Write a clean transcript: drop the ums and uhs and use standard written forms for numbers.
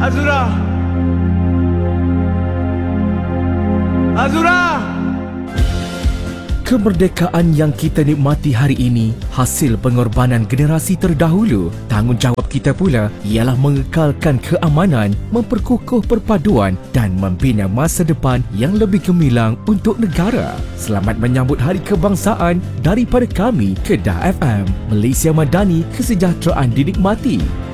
Azura! Azura! Kemerdekaan yang kita nikmati hari ini hasil pengorbanan generasi terdahulu. Tanggungjawab kita pula ialah mengekalkan keamanan, memperkukuh perpaduan dan membina masa depan yang lebih gemilang untuk negara. Selamat menyambut Hari Kebangsaan daripada kami, Kedah FM. Malaysia Madani, kesejahteraan dinikmati.